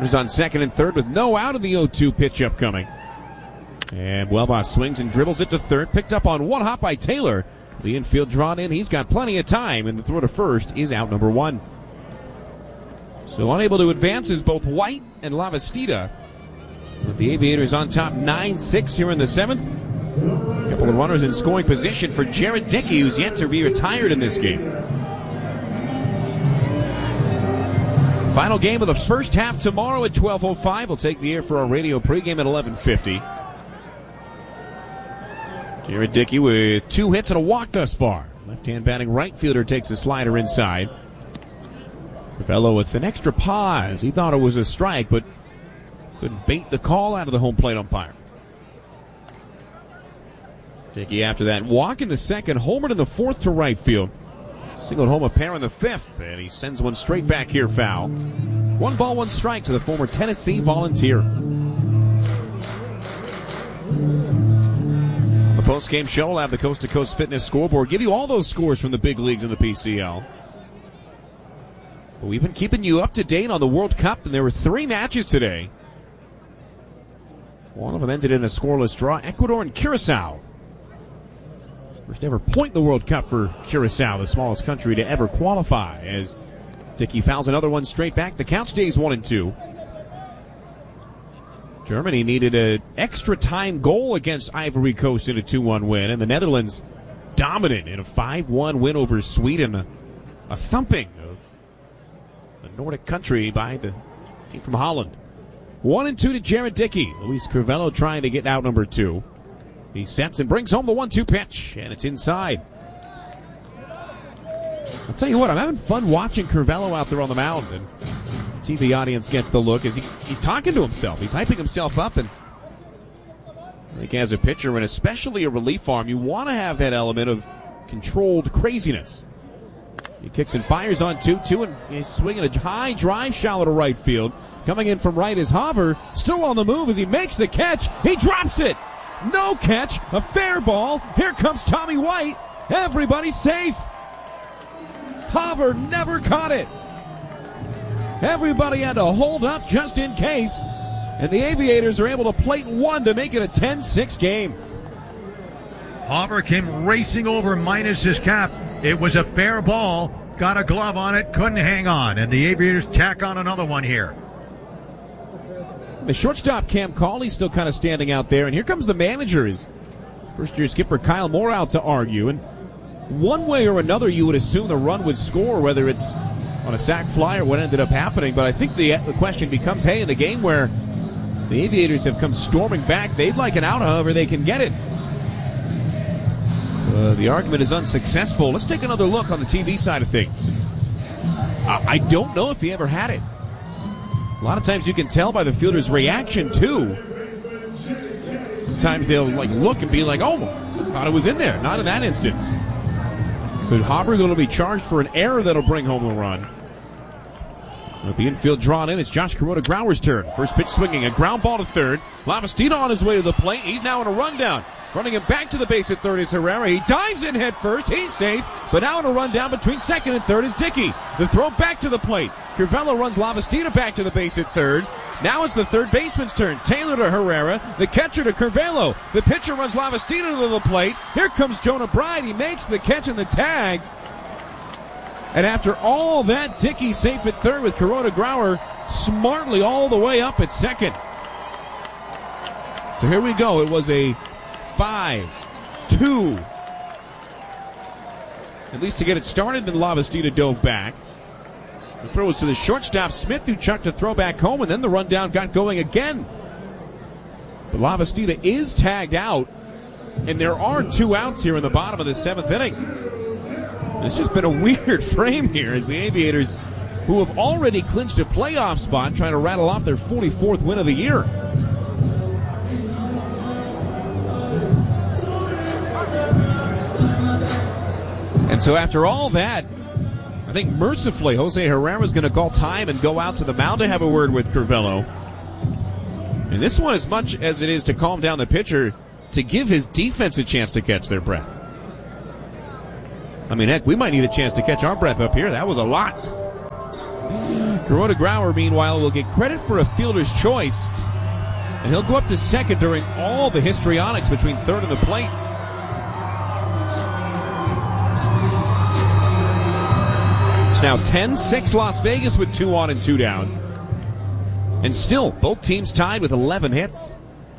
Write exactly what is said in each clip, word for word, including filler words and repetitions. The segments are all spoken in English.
Runners on second and third with no out in the oh two pitch upcoming. And Welbach swings and dribbles it to third. Picked up on one hop by Taylor. The infield drawn in. He's got plenty of time, and the throw to first is out number one. So unable to advance is both White and Lavastida. With the Aviators on top nine six here in the seventh. A couple of runners in scoring position for Jared Dickey, who's yet to be retired in this game. Final game of the first half tomorrow at twelve oh five. We'll take the air for our radio pregame at eleven fifty. Jared Dickey with two hits and a walk thus far. Left-hand batting right fielder takes a slider inside. Crivello with an extra pause. He thought it was a strike, but couldn't bait the call out of the home plate umpire. Dickey after that walk in the second, homered in the fourth to right field. Singled home a pair in the fifth, and he sends one straight back here foul. One ball, one strike to the former Tennessee Volunteer. On the post-game show, we'll have the Coast to Coast Fitness Scoreboard. Give you all those scores from the big leagues in the P C L. But we've been keeping you up to date on the World Cup, and there were three matches today. One of them ended in a scoreless draw. Ecuador and Curacao. First ever point in the World Cup for Curacao, the smallest country to ever qualify, as Dickey fouls another one straight back. The count stays one and two. Germany needed an extra time goal against Ivory Coast in a two one win, and the Netherlands dominant in a five one win over Sweden. A, a thumping of the Nordic country by the team from Holland. One and two to Jared Dickey. Luis Crivello trying to get out number two. He sets and brings home the one two pitch, and it's inside. I'll tell you what, I'm having fun watching Crivello out there on the mound, and the T V audience gets the look as he, he's talking to himself. He's hyping himself up, and I think as a pitcher, and especially a relief arm, you want to have that element of controlled craziness. He kicks and fires on two two, and he's swinging a high drive shallow to right field. Coming in from right is Haver, still on the move as he makes the catch. He drops it. No catch, a fair ball. Here comes Tommy White. Everybody's safe. Haver never caught it. Everybody had to hold up just in case. And the Aviators are able to plate one to make it a ten six game. Haver came racing over minus his cap. It was a fair ball. Got a glove on it, couldn't hang on. And the Aviators tack on another one here. The shortstop, Cam Cauley, still kind of standing out there. And here comes the manager, his first-year skipper Kyle Moore out to argue. And one way or another, you would assume the run would score, whether it's on a sac fly or what ended up happening. But I think the, the question becomes, hey, in the game where the Aviators have come storming back, they'd like an out however they can get it. Uh, the argument is unsuccessful. Let's take another look on the T V side of things. Uh, I don't know if he ever had it. A lot of times you can tell by the fielder's reaction, too. Sometimes they'll like look and be like, oh, thought it was in there. Not in that instance. So Haber going to be charged for an error that'll bring home the run. With the infield drawn in, it's Josh Kuroda Grauer's turn. First pitch swinging, a ground ball to third. Lavastida on his way to the plate. He's now in a rundown. Running him back to the base at third is Herrera. He dives in head first. He's safe. But now in a rundown between second and third is Dickey. The throw back to the plate. Crivello runs Lavastida back to the base at third. Now it's the third baseman's turn. Taylor to Herrera. The catcher to Crivello. The pitcher runs Lavastida to the plate. Here comes Jonah Bride. He makes the catch and the tag. And after all that, Dickey safe at third with Kuroda Grauer smartly all the way up at second. So here we go. It was a five two. At least to get it started, then Lavastida dove back. The throw was to the shortstop, Smith, who chucked a throw back home, and then the rundown got going again. But Lavastida is tagged out, and there are two outs here in the bottom of the seventh inning. It's just been a weird frame here as the Aviators, who have already clinched a playoff spot, trying to rattle off their forty-fourth win of the year. And so after all that, I think mercifully Jose Herrera is going to call time and go out to the mound to have a word with Crivello. And this one, as much as it is to calm down the pitcher, to give his defense a chance to catch their breath. I mean, heck, we might need a chance to catch our breath up here. That was a lot. Kuroda Grauer, meanwhile, will get credit for a fielder's choice, and he'll go up to second during all the histrionics between third and the plate. It's now ten six Las Vegas with two on and two down. And still, both teams tied with eleven hits.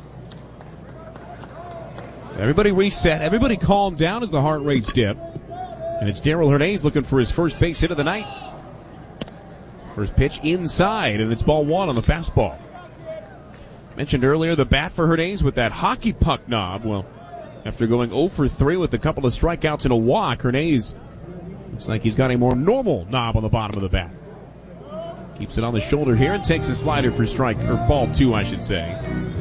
Everybody reset. Everybody calmed down as the heart rates dip. And it's Darell Hernaiz looking for his first base hit of the night. First pitch inside, and it's ball one on the fastball. Mentioned earlier the bat for Hernaiz with that hockey puck knob. Well, after going oh for three with a couple of strikeouts and a walk, Hernaiz looks like he's got a more normal knob on the bottom of the bat. Keeps it on the shoulder here and takes a slider for strike, or ball two, I should say.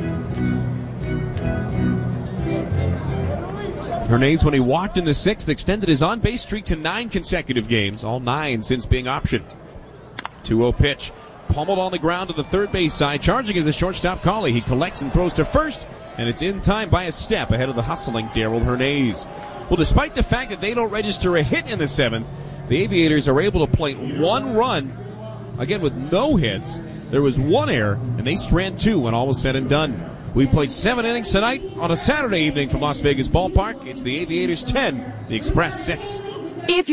Hernaiz, when he walked in the sixth, extended his on-base streak to nine consecutive games, all nine since being optioned. two oh pitch, pummeled on the ground to the third base side, charging is the shortstop Cawley. He collects and throws to first, and it's in time by a step ahead of the hustling Darell Hernaiz. Well, despite the fact that they don't register a hit in the seventh, the Aviators are able to plate one run, again with no hits. There was one error, and they strand two when all was said and done. We played seven innings tonight on a Saturday evening from Las Vegas Ballpark. It's the Aviators ten, the Express six. If you